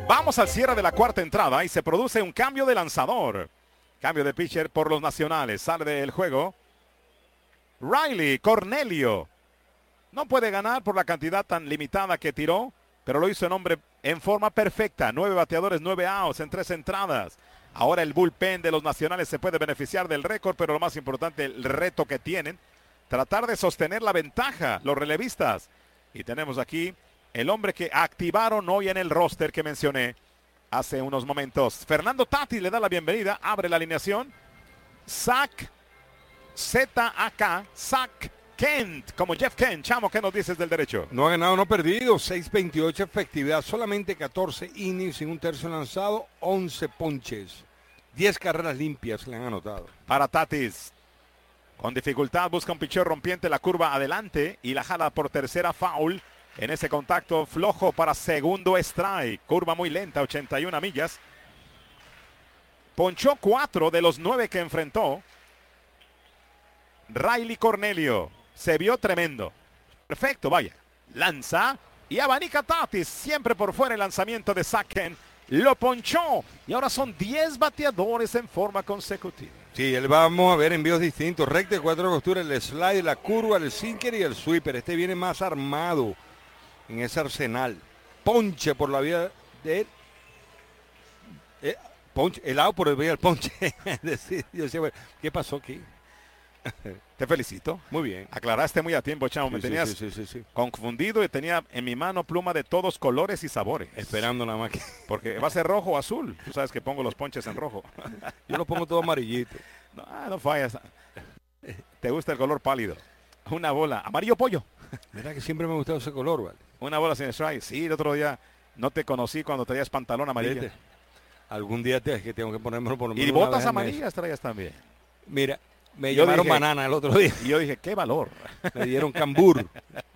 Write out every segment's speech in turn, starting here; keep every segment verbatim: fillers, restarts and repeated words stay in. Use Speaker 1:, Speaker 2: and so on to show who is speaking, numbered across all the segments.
Speaker 1: Vamos al cierre de la cuarta entrada y se produce un cambio de lanzador. Cambio de pitcher por los nacionales. Sale del juego Riley Cornelio. No puede ganar por la cantidad tan limitada que tiró, pero lo hizo en hombre en forma perfecta. Nueve bateadores, nueve outs en tres entradas. Ahora el bullpen de los nacionales se puede beneficiar del récord, pero lo más importante, el reto que tienen, tratar de sostener la ventaja, los relevistas. Y tenemos aquí el hombre que activaron hoy en el roster que mencioné hace unos momentos. Fernando Tatis le da la bienvenida, abre la alineación. Zach, Z A K, Zach Kent, como Jeff Kent. Chamo, ¿qué nos dices del derecho?
Speaker 2: No ha ganado, no ha perdido. seis veintiocho efectividad, solamente catorce innings sin un tercio lanzado, once ponches. diez carreras limpias le han anotado.
Speaker 1: Para Tatis, con dificultad busca un picheo rompiente, la curva adelante y la jala por tercera, foul. En ese contacto flojo para segundo strike. Curva muy lenta, ochenta y una millas. Ponchó cuatro de los nueve que enfrentó. Riley Cornelio se vio tremendo. Perfecto, vaya. Lanza y abanica Tatis. Siempre por fuera el lanzamiento de Zach Kent. Lo ponchó. Y ahora son diez bateadores en forma consecutiva.
Speaker 2: Sí, él vamos a ver envíos distintos. Recta de cuatro costuras, el slide, la curva, el sinker y el sweeper. Este viene más armado en ese arsenal. Ponche por la vía de... Eh, ponche, helado por el vía del ponche. Decir, yo decía, bueno, ¿qué pasó aquí?
Speaker 1: Te felicito.
Speaker 2: Muy bien.
Speaker 1: Aclaraste muy a tiempo, chamo.
Speaker 2: Sí,
Speaker 1: Me
Speaker 2: sí,
Speaker 1: tenías
Speaker 2: sí, sí, sí, sí.
Speaker 1: confundido y tenía en mi mano pluma de todos colores y sabores.
Speaker 2: Esperando nada más que...
Speaker 1: Porque va a ser rojo o azul. Tú sabes que pongo los ponches en rojo.
Speaker 2: Yo lo pongo todo amarillito.
Speaker 1: No, no fallas. ¿Te gusta el color pálido? Una bola. Amarillo pollo.
Speaker 2: Mira que siempre me ha gustado ese color, ¿vale?
Speaker 1: Una bola sin strike. Sí, el otro día no te conocí cuando traías pantalón amarillo.
Speaker 2: Vete. Algún día te, que tengo que ponérmelo por lo menos
Speaker 1: Y
Speaker 2: una
Speaker 1: botas
Speaker 2: vez al mes.
Speaker 1: amarillas traías también.
Speaker 2: Mira, me
Speaker 1: Yo
Speaker 2: llamaron
Speaker 1: dije-
Speaker 2: banana el otro día.
Speaker 1: Y yo dije, qué valor.
Speaker 2: Me dieron cambur.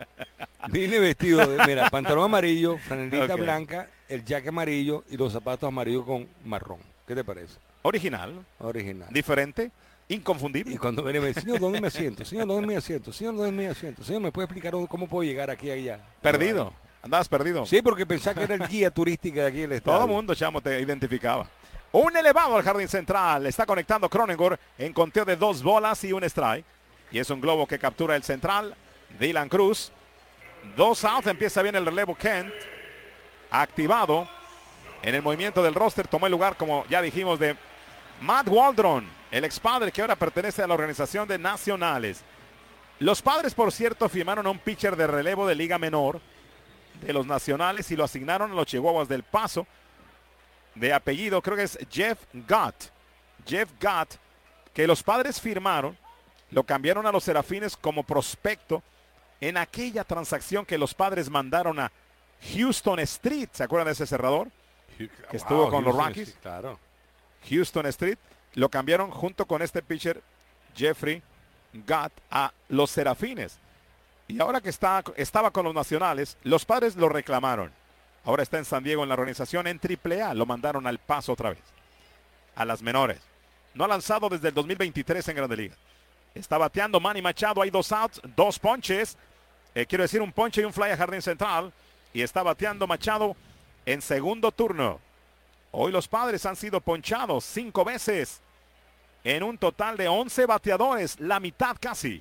Speaker 2: Vine vestido de, mira, pantalón amarillo, franelita
Speaker 1: Ok.
Speaker 2: blanca, el jaque amarillo y los zapatos amarillos con marrón. ¿Qué te parece?
Speaker 1: Original,
Speaker 2: Original.
Speaker 1: diferente,
Speaker 2: Y
Speaker 1: inconfundible.
Speaker 2: cuando viene me dice, señor, ¿dónde me siento? Señor, ¿dónde me asiento? Señor, ¿dónde me asiento? Señor, ¿me puede explicar cómo puedo llegar aquí allá?
Speaker 1: Perdido. Andabas perdido.
Speaker 2: Sí, porque pensaba que era el guía turística de aquí del estado.
Speaker 1: Todo el mundo, chamo, te identificaba. Un elevado al jardín central. Está conectando Cronenworth en conteo de dos bolas y un strike. Y es un globo que captura el central. Dylan Cruz. Dos outs. Empieza bien el relevo Kent. Activado. En el movimiento del roster tomó el lugar, como ya dijimos, de Matt Waldron, el expadre que ahora pertenece a la organización de Nacionales. Los Padres, por cierto, firmaron a un pitcher de relevo de Liga Menor de los Nacionales y lo asignaron a los Chihuahuas del Paso. De apellido, creo que es Jeff Gott. Jeff Gott, que los Padres firmaron, lo cambiaron a los Serafines como prospecto en aquella transacción que los Padres mandaron a Houston Street. ¿Se acuerdan de ese cerrador? Que estuvo con los
Speaker 2: Houston,
Speaker 1: Rockies.
Speaker 2: sí, claro.
Speaker 1: Houston Street. Lo cambiaron junto con este pitcher, Jeffrey Gott, a los Serafines. Y ahora que está, estaba con los Nacionales, los Padres lo reclamaron. Ahora está en San Diego en la organización en triple A. Lo mandaron al Paso otra vez. A las menores. No ha lanzado desde el dos mil veintitrés en Grande Liga. Está bateando Manny Machado. Hay dos outs, dos ponches. Eh, quiero decir, un ponche y un fly a jardín central. Y está bateando Machado en segundo turno. Hoy los Padres han sido ponchados cinco veces. En un total de once bateadores. La mitad casi.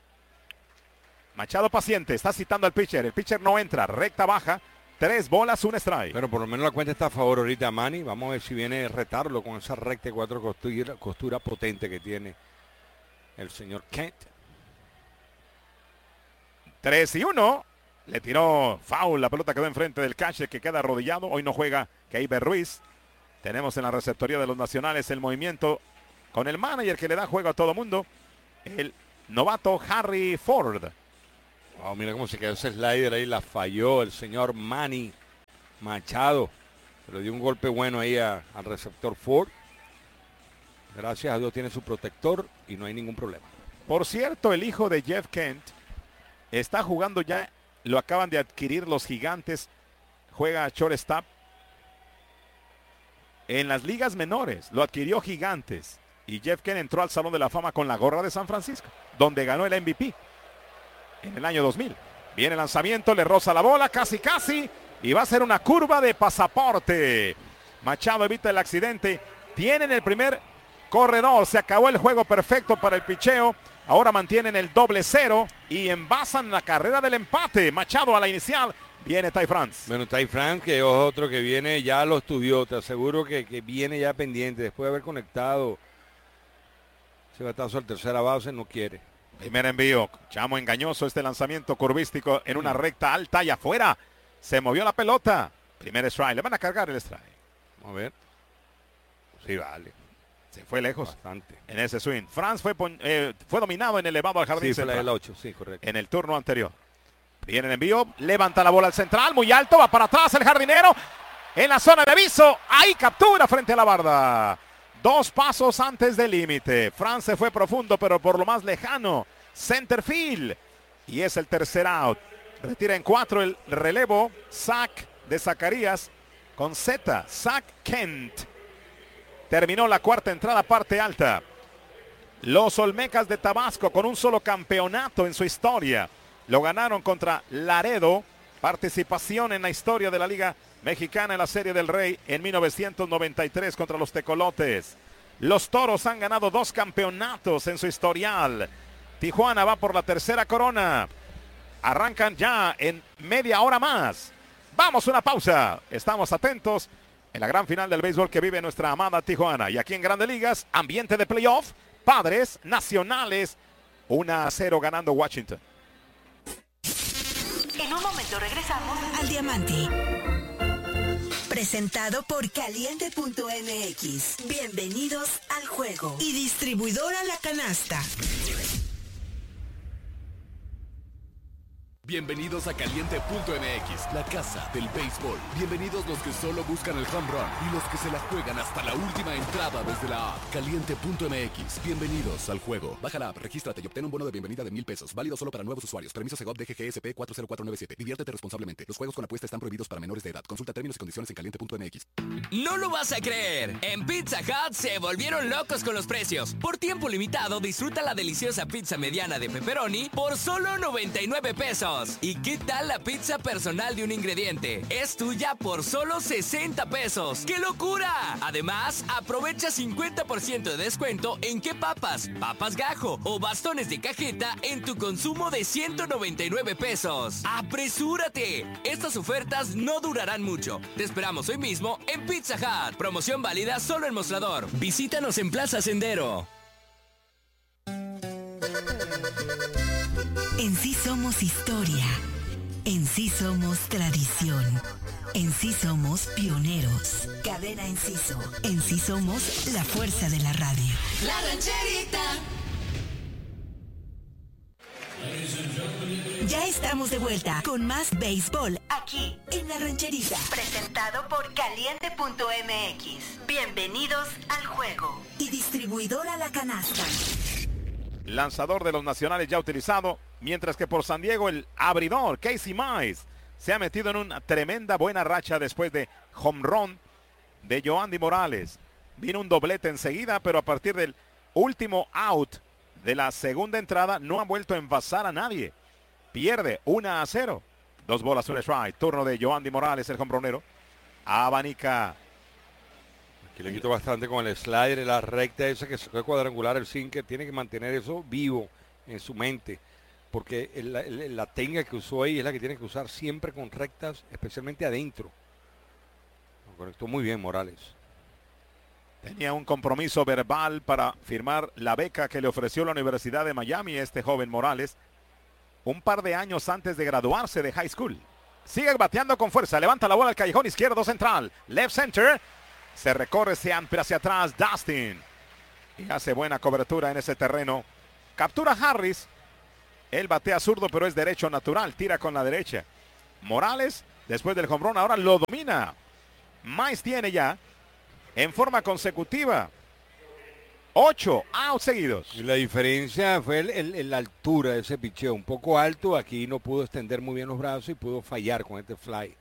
Speaker 1: Machado paciente. Está citando al pitcher. El pitcher no entra. Recta baja. Tres bolas, un strike.
Speaker 2: Pero por lo menos la cuenta está a favor ahorita, Manny. Vamos a ver si viene a retarlo con esa recta de cuatro costura, costura potente que tiene el señor Kent.
Speaker 1: tres y uno. Le tiró foul. La pelota quedó enfrente del catcher que queda arrodillado. Hoy no juega Keiber Ruiz. Tenemos en la receptoría de los Nacionales el movimiento con el manager que le da juego a todo mundo. El novato Harry Ford.
Speaker 2: Oh, mira cómo se quedó ese slider ahí, la falló el señor Manny Machado. Le dio un golpe bueno ahí a- al receptor Ford. Gracias a Dios tiene su protector y no hay ningún problema.
Speaker 1: Por cierto, el hijo de Jeff Kent está jugando ya. Lo acaban de adquirir los Gigantes. Juega shortstop en las ligas menores. Lo adquirió Gigantes. Y Jeff Kent entró al Salón de la Fama con la gorra de San Francisco, donde ganó el M V P en el año dos mil. Viene el lanzamiento, le roza la bola, casi casi. y va a ser una curva de pasaporte. Machado evita el accidente. Tienen el primer corredor. Se acabó el juego perfecto para el picheo. Ahora mantienen el doble cero y envasan la carrera del empate. Machado a la inicial. Viene Ty France.
Speaker 2: Bueno, Ty France, que es otro que viene, ya lo estudió. Te aseguro que, que viene ya pendiente. Después de haber conectado ese batazo al tercera base, no quiere.
Speaker 1: Primer envío. Chamo engañoso este lanzamiento curvístico en una recta alta y afuera. Se movió la pelota. Primer strike. Le van a cargar el strike.
Speaker 2: Vamos a ver. Sí, vale.
Speaker 1: Se fue lejos.
Speaker 2: Bastante.
Speaker 1: En ese swing. France fue, eh, fue dominado en el elevado al jardín
Speaker 2: sí,
Speaker 1: central.
Speaker 2: Fue la del ocho, sí, correcto.
Speaker 1: En el turno anterior. Viene el envío. Levanta la bola al central. Muy alto. Va para atrás el jardinero. En la zona de aviso. Ahí captura frente a la barda. Dos pasos antes del límite. France se fue profundo, pero por lo más lejano. Center field. Y es el tercer out. Retira en cuatro el relevo. Zach de Zacarías con Z. Zach Kent. Terminó la cuarta entrada, parte alta. Los Olmecas de Tabasco con un solo campeonato en su historia. Lo ganaron contra Laredo. Participación en la historia de la Liga Mexicana en la Serie del Rey en mil novecientos noventa y tres contra los Tecolotes. Los Toros han ganado dos campeonatos en su historial. Tijuana va por la tercera corona. Arrancan ya en media hora más. Vamos a una pausa. Estamos atentos en la gran final del béisbol que vive nuestra amada Tijuana. Y aquí en Grandes Ligas, ambiente de playoff. Padres, Nacionales, uno a cero ganando Washington.
Speaker 3: En un momento regresamos
Speaker 4: al Diamante. Presentado por Caliente punto M X. Bienvenidos al juego. Y distribuidora La Canasta.
Speaker 5: Bienvenidos a Caliente punto M X, la casa del béisbol. Bienvenidos los que solo buscan el home run y los que se la juegan hasta la última entrada desde la app. Caliente punto M X, bienvenidos al juego. Baja la app, regístrate y obtén un bono de bienvenida de mil pesos. Válido solo para nuevos usuarios. Permiso Segov D G G S P cuatro cero cuatro nueve siete. Diviértete responsablemente. Los juegos con apuesta están prohibidos para menores de edad. Consulta términos y condiciones en Caliente punto M X.
Speaker 6: No lo vas a creer. En Pizza Hut se volvieron locos con los precios. Por tiempo limitado, disfruta la deliciosa pizza mediana de pepperoni por solo noventa y nueve pesos. ¿Y qué tal la pizza personal de un ingrediente? Es tuya por solo sesenta pesos. ¡Qué locura! Además, aprovecha cincuenta por ciento de descuento en qué papas, papas gajo o bastones de cajeta en tu consumo de ciento noventa y nueve pesos. ¡Apresúrate! Estas ofertas no durarán mucho. Te esperamos hoy mismo en Pizza Hut. Promoción válida solo en Mostrador. Visítanos en Plaza Sendero.
Speaker 4: En sí somos historia, en sí somos tradición, en sí somos pioneros. Cadena Enciso, en sí somos la fuerza de la radio.
Speaker 3: La Rancherita.
Speaker 4: Ya estamos de vuelta con más béisbol aquí en La Rancherita.
Speaker 3: Presentado por Caliente punto M X. Bienvenidos al juego.
Speaker 4: Y distribuidora La Canasta.
Speaker 1: Lanzador de los Nacionales ya utilizado, mientras que por San Diego el abridor Casey Mize se ha metido en una tremenda buena racha después de home run de Yoandy Morales. Vino un doblete enseguida, pero a partir del último out de la segunda entrada no ha vuelto a envasar a nadie. Pierde uno a cero. Dos bolas, un strike. Turno de Yoandy Morales, el hombronero. Abanica.
Speaker 2: Aquí le quito bastante con el slider, la recta esa que se fue cuadrangular, el sinker. Tiene que mantener eso vivo en su mente. Porque el, el, la técnica que usó ahí es la que tiene que usar siempre con rectas, especialmente adentro. Lo conectó muy bien Morales.
Speaker 1: Tenía un compromiso verbal para firmar la beca que le ofreció la Universidad de Miami este joven Morales un par de años antes de graduarse de high school. Sigue bateando con fuerza, levanta la bola al callejón izquierdo central, left center, se recorre, se amplia hacia atrás Dustin y hace buena cobertura en ese terreno. Captura Harris, él batea zurdo pero es derecho natural, tira con la derecha. Morales, después del home run, ahora lo domina. Mize tiene ya en forma consecutiva ocho outs seguidos.
Speaker 2: Y la diferencia fue el, el, el la altura de ese picheo, un poco alto. Aquí no pudo extender muy bien los brazos y pudo fallar con este fly.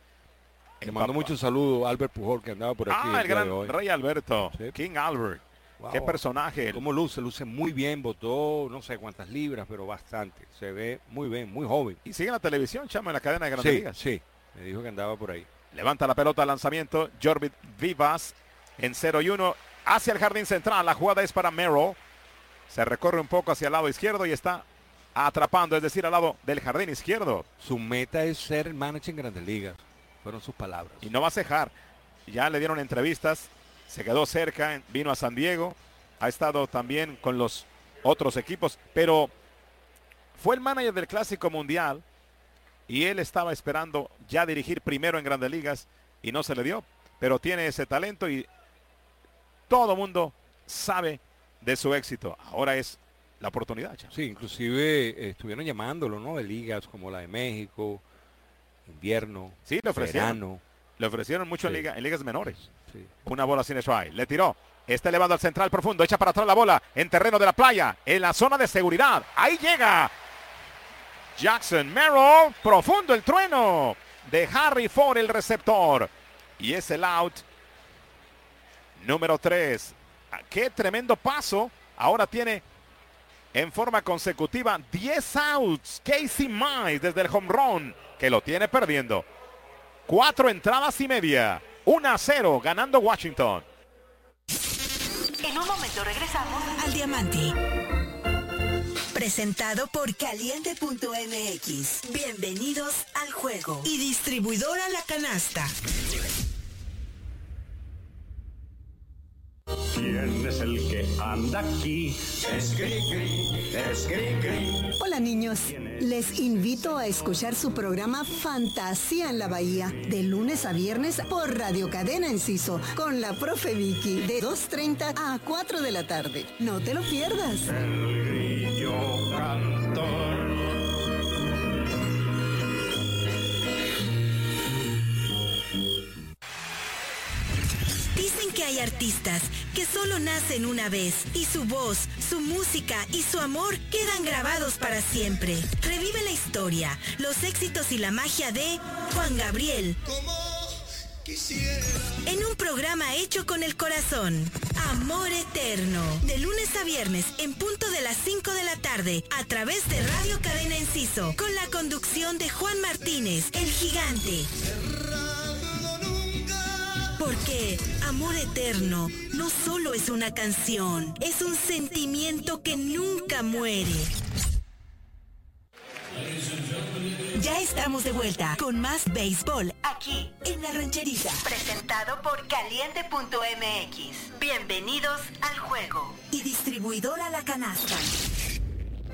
Speaker 2: Le mando muchos saludos a Albert Pujol, que andaba por aquí.
Speaker 1: Ah, el, el gran
Speaker 2: de hoy.
Speaker 1: Rey Alberto,
Speaker 2: Sí.
Speaker 1: King Albert.
Speaker 2: Wow.
Speaker 1: Qué personaje.
Speaker 2: Cómo luce, luce muy bien, botó no sé cuántas libras, pero bastante. Se ve muy bien, muy joven.
Speaker 1: Y sigue en la televisión, chamo, en la cadena de Grandes
Speaker 2: Sí,
Speaker 1: Ligas.
Speaker 2: sí, me dijo que andaba por ahí.
Speaker 1: Levanta la pelota al lanzamiento. Jorvit Vivas en cero y uno hacia el jardín central. La jugada es para Merrill. Se recorre un poco hacia el lado izquierdo y está atrapando, es decir, al lado del jardín izquierdo.
Speaker 2: Su meta es ser manager en Grandes Ligas. Fueron sus palabras.
Speaker 1: Y no va a cejar. Ya le dieron entrevistas. Se quedó cerca, vino a San Diego. Ha estado también con los otros equipos. Pero fue el manager del Clásico Mundial. Y él estaba esperando ya dirigir primero en Grandes Ligas. Y no se le dio. Pero tiene ese talento y todo mundo sabe de su éxito. Ahora es la oportunidad, chamo.
Speaker 2: Sí, inclusive eh, estuvieron llamándolo, ¿no? De ligas como la de México, invierno,
Speaker 1: Sí, le ofrecieron.
Speaker 2: verano.
Speaker 1: Le ofrecieron mucho
Speaker 2: Sí.
Speaker 1: en, liga, en ligas menores.
Speaker 2: Sí.
Speaker 1: Una bola sin strike. Le tiró. Está elevando al central profundo. Echa para atrás la bola en terreno de la playa. En la zona de seguridad. Ahí llega Jackson Merrill. Profundo el trueno de Harry Ford, el receptor. Y es el out número tres. Qué tremendo paso. Ahora tiene en forma consecutiva diez outs. Casey Mize desde el home run, que lo tiene perdiendo. Cuatro entradas y media. uno a cero ganando Washington.
Speaker 3: En un momento regresamos
Speaker 4: Al Diamante. Presentado por Caliente punto M X. Bienvenidos al juego. Y distribuidora La Canasta.
Speaker 7: ¿Quién es el que anda aquí? Es Cricri, es Cricri.
Speaker 8: Hola niños, les invito a escuchar su programa Fantasía en la Bahía, de lunes a viernes por Radio Cadena Enciso, con la profe Vicky, de dos treinta a cuatro de la tarde. No te lo pierdas.
Speaker 7: El grillo cantor.
Speaker 4: Dicen que hay artistas que solo nacen una vez y su voz, su música y su amor quedan grabados para siempre. Revive la historia, los éxitos y la magia de Juan Gabriel. En un programa hecho con el corazón. Amor Eterno. De lunes a viernes en punto de las cinco de la tarde a través de Radio Cadena Enciso. Con la conducción de Juan Martínez, el gigante. Porque Amor Eterno no solo es una canción, es un sentimiento que nunca muere. Ya estamos de vuelta con más béisbol
Speaker 3: aquí
Speaker 4: en La Rancherita.
Speaker 3: presentado por Caliente punto M X. Bienvenidos al juego.
Speaker 4: Y distribuidora La Canasta.